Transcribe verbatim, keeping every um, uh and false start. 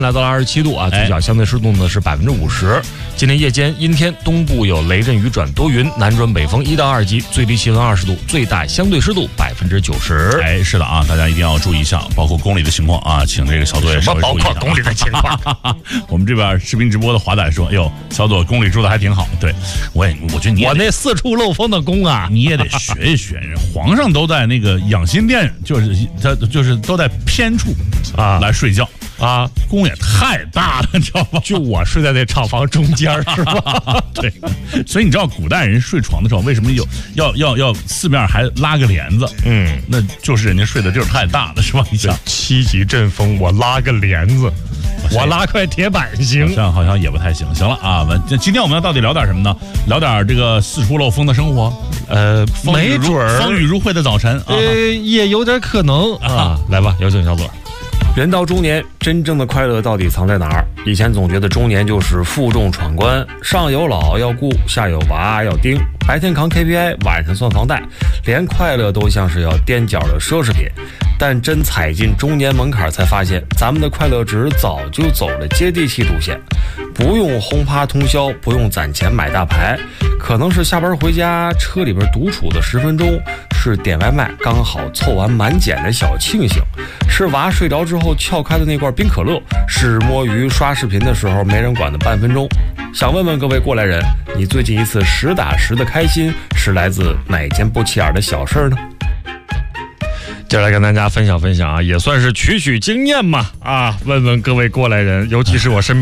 来到了二十七度啊，最小相对湿度呢是百分之五十。今天夜间阴天，东部有雷阵雨转多云，南转北风一到二级，最低气温二十度，最大相对湿度百分之九十。 哎，是的啊，大家一定要注意一下，包括公里的情况啊，请这个小左也稍微注意一下。 包括公里的情况。 我们这边视频直播的华仔说：“哟，小左公里住的还挺好。”对，我也我觉得你我那四处漏风的功啊， 你也得学一学。皇上都在那个养心殿，就是他就是都在偏处啊来睡觉。啊，宫也太大了，你知道吗？ 就我睡在那厂房中间，是吧？ 对，所以你知道古代人睡床的时候为什么有要要要四面还拉个帘子？嗯，那就是人家睡的地儿太大了，是吧？你想七级阵风，我拉个帘子，我拉块铁板行？ 好像好像也不太行。行了啊，那今天我们要到底聊点什么呢？聊点这个四处漏风的生活。 呃，没准儿风雨如晦的早晨， 呃，也有点可能啊。来吧，有请小左。 人到中年，真正的快乐到底藏在哪儿？以前总觉得中年就是负重闯关，上有老要顾，下有娃要盯，白天扛 K P I， 晚上算房贷，连快乐都像是要踮脚的奢侈品。但真踩进中年门槛，才发现咱们的快乐值早就走了接地气路线，不用轰趴通宵，不用攒钱买大牌，可能是下班回家车里边独处的十分钟，是点外卖刚好凑完满减的小庆幸，是娃睡着之后撬开的那罐冰可乐，是摸鱼刷视频的时候没人管的半分钟。想问问各位过来人，你最近一次实打实的开心是来自哪件不起眼的小事呢？ 接下来跟大家分享分享啊，也算是取取经验嘛啊，问问各位过来人，尤其是我身边